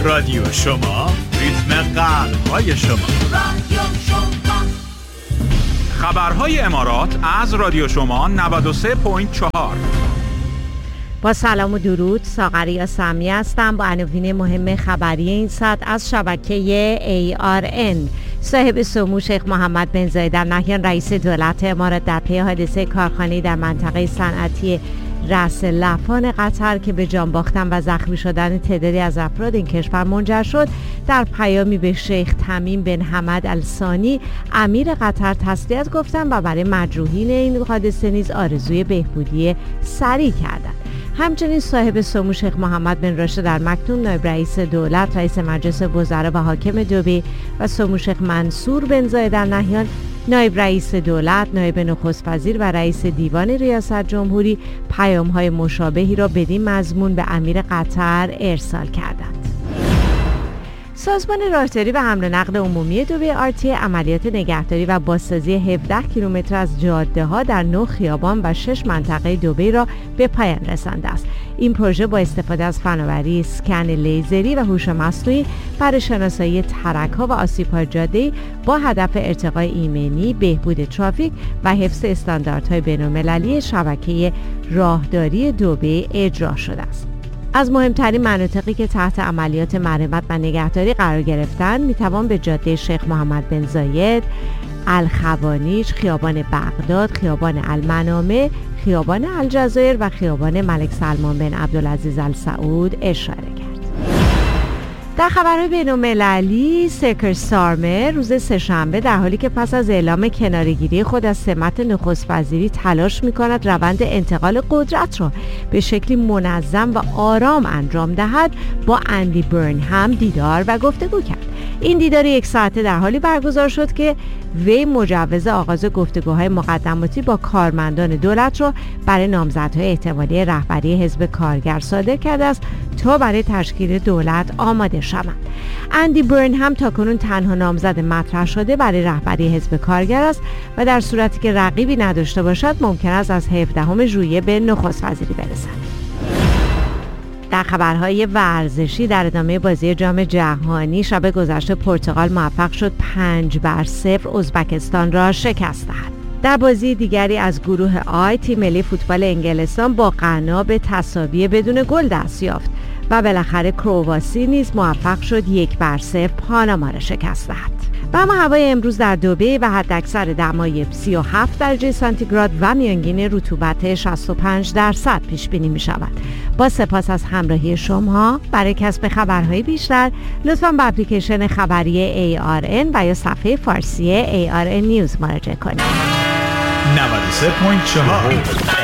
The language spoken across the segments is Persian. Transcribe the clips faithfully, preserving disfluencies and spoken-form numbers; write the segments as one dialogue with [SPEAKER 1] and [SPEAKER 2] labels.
[SPEAKER 1] رادیو شما، ریتم قلب‌های شما.
[SPEAKER 2] رادیو شما.
[SPEAKER 1] خبرهای امارات از رادیو شما نود و سه ممیز چهار.
[SPEAKER 3] با سلام و درود، ساغری سمی هستم با عناوین مهم خبری این ساعت از شبکه ای آر ان. صاحب سمو شیخ محمد بن زاید ال نهیان رئیس دولت امارات در پی حادثه کارخانه‌ای در منطقه صنعتی رأس لفان قطر که به جان باختن و زخمی شدن تعدادی از افراد این کشور منجر شد، در پیامی به شیخ تمیم بن حمد الثانی امیر قطر تسلیت گفتند و برای مجروحین این حادثه نیز آرزوی بهبودی سریع کردند. همچنین صاحب سمو شیخ محمد بن راشد ال مکتوم نایب رئیس دولت، رئیس مجلس وزرا و حاکم دبی و سمو شیخ منصور بن زاید ال نهیان نایب رئیس دولت، نایب نخست وزیر و رئیس دیوان ریاست جمهوری پیام‌های مشابهی را بدین مضمون به امیر قطر ارسال کردند. سازمان راهداری و حمل و نقل عمومی دبی آر تی عملیات نگهداری و بازسازی هفده کیلومتر از جاده‌ها در نه خیابان و شش منطقه دبی را به پایان رسانده است. این پروژه با استفاده از فناوری اسکن لیزری و هوش مصنوعی برای شناسایی ترک‌ها و آسیب‌های جاده‌ای با هدف ارتقای ایمنی، بهبود ترافیک و حفظ استانداردهای بین‌المللی شبکه راهداری دبی اجرا شده است. از مهمترین مناطقی که تحت عملیات مرمت و نگهداری قرار گرفتند میتوان به جاده شیخ محمد بن زاید، الخوانیج، خیابان بغداد، خیابان المنامه، خیابان الجزایر و خیابان ملک سلمان بن عبدالعزیز السعود اشاره کرد. در خبرهای بین‌المللی، سکر سارمه روز سه‌شنبه در حالی که پس از اعلام کناره‌گیری خود از سمت نخست وزیری تلاش می‌کند روند انتقال قدرت را به شکلی منظم و آرام انجام دهد، با اندی برنهم دیدار و گفتگو کرد. این دیدار یک ساعته در حالی برگزار شد که وی مجوز آغاز گفتگوهای مقدماتی با کارمندان دولت را برای نامزدهای احتمالی رهبری حزب کارگر صادر کرده است تا برای تشکیل دولت آماده شوند. اندی برنهم تاکنون تنها نامزد مطرح شده برای رهبری حزب کارگر است و در صورتی که رقیبی نداشته باشد ممکن است از هفدهم ژوئیه به نخست وزیری برسد. در خبرهای ورزشی، در ادامه بازی جام جهانی شب گذشته پرتغال موفق شد پنج بر صفر ازبکستان را شکست دهد. در بازی دیگری از گروه آی، تیم ملی فوتبال انگلستان با غنا به تساوی بدون گل دست یافت و بالاخره کرواسی نیز موفق شد یک بر صفر پاناما را شکست دهد. و اما هوای امروز در دبی و حداکثر دمای سی و هفت درجه سانتیگراد و میانگین رطوبت شصت و پنج درصد پیش بینی می شود. با سپاس از همراهی شما. برای کسب خبرهای بیشتر لطفاً به اپلیکیشن خبری ای آر ان و یا صفحه فارسی ای آر ان نیوز مراجعه کنید.
[SPEAKER 1] نود و سه ممیز چهار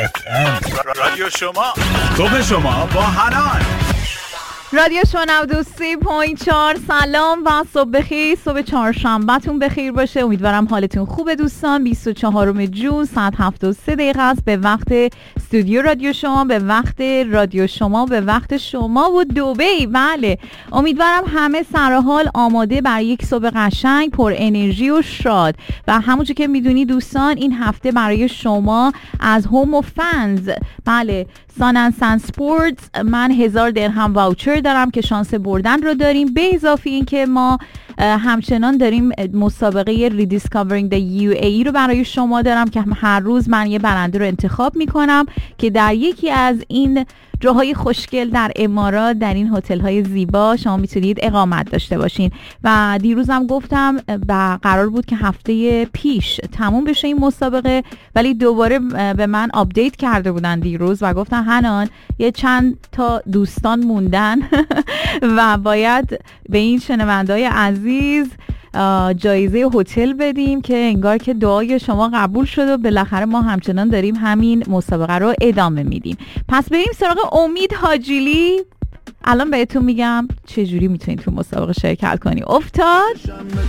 [SPEAKER 1] رادیو شما، صبح شما با حنان.
[SPEAKER 4] رادیو شما نود و سه ممیز چهار. سلام و صبح بخیر. صبح چهارشنبهتون بخیر باشه. امیدوارم حالتون خوبه دوستان. بیست و چهارم جون ساعت هفت و سه دقیقه است به وقت استودیو رادیو شما، به وقت رادیو شما، به وقت شما و دبی. بله، امیدوارم همه سر حال آماده برای یک صبح قشنگ، پر انرژی و شاد. و همونجور که میدونی دوستان، این هفته برای شما از هوم و فنز، بله، سان اند سان سپورتس، من هزار درهم واوچر دارم که شانس بردن رو داریم. به اضافه این که ما همچنان داریم مسابقه ریدیسکاورینگ دی یو ای ای رو برای شما دارم که هر روز من یه برنده رو انتخاب میکنم که در یکی از این جاهای خوشگل در امارات، در این هتل های زیبا، شما میتونید اقامت داشته باشین. و دیروزم گفتم و قرار بود که هفته پیش تموم بشه این مسابقه، ولی دوباره به من آپدیت کرده بودن دیروز و گفتن هنان یه چند تا دوستان موندن و باید به این شنونده‌های عزیز جایزه هتل بدیم که انگار که دعای شما قبول شد و بالاخره ما همچنان داریم همین مسابقه رو ادامه میدیم. پس بریم سراغ امید حاجیلی. الان بهتون میگم چجوری میتونید تو مسابقه شرکت کنی. افتاد